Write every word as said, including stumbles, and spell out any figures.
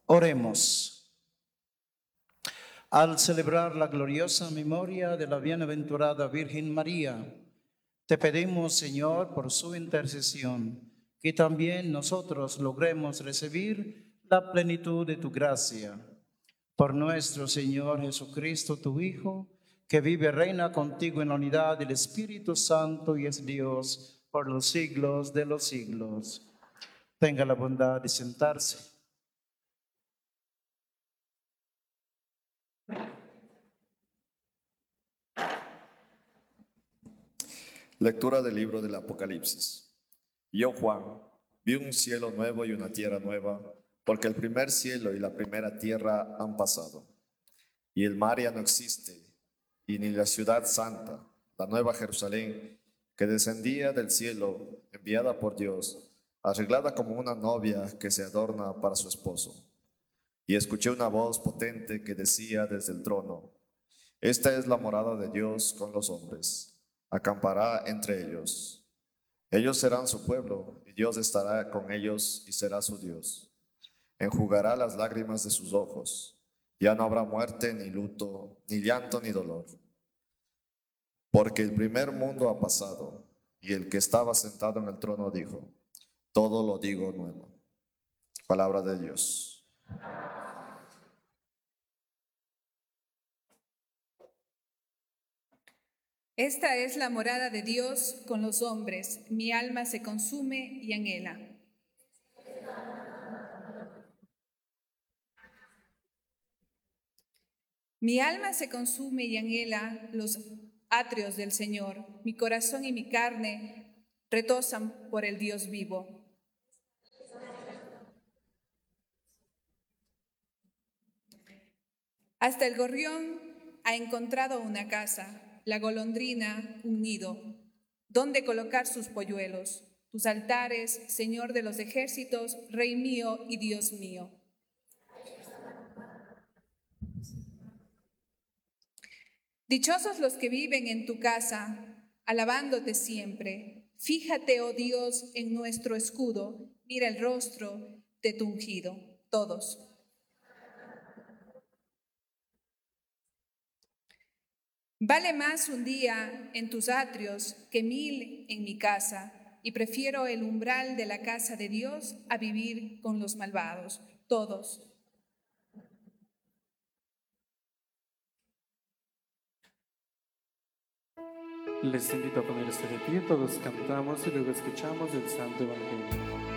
Oremos. Al celebrar la gloriosa memoria de la bienaventurada Virgen María, te pedimos, Señor, por su intercesión, que también nosotros logremos recibir la plenitud de tu gracia. Por nuestro Señor Jesucristo, tu Hijo, que vive y reina contigo en la unidad del Espíritu Santo y es Dios por los siglos de los siglos. Tenga la bondad de sentarse. Lectura del libro del Apocalipsis. Yo, Juan, vi un cielo nuevo y una tierra nueva, porque el primer cielo y la primera tierra han pasado, y el mar ya no existe, y ni la ciudad santa, la nueva Jerusalén, que descendía del cielo, enviada por Dios, arreglada como una novia que se adorna para su esposo. Y escuché una voz potente que decía desde el trono: esta es la morada de Dios con los hombres, acampará entre ellos. Ellos serán su pueblo, y Dios estará con ellos y será su Dios. Enjugará las lágrimas de sus ojos. Ya no habrá muerte, ni luto, ni llanto, ni dolor. Porque el primer mundo ha pasado, y el que estaba sentado en el trono dijo: todo lo digo nuevo. Palabra de Dios. Esta es la morada de Dios con los hombres. Mi alma se consume y anhela. Mi alma se consume y anhela los atrios del Señor. Mi corazón y mi carne retozan por el Dios vivo. Hasta el gorrión ha encontrado una casa, la golondrina un nido, donde colocar sus polluelos. Tus altares, Señor de los ejércitos, Rey mío y Dios mío. Dichosos los que viven en tu casa, alabándote siempre. Fíjate, oh Dios, en nuestro escudo, mira el rostro de tu ungido. Todos. Vale más un día en tus atrios que mil en mi casa, y prefiero el umbral de la casa de Dios a vivir con los malvados. Todos. Les invito a ponerse de pie, todos cantamos y luego escuchamos el Santo Evangelio.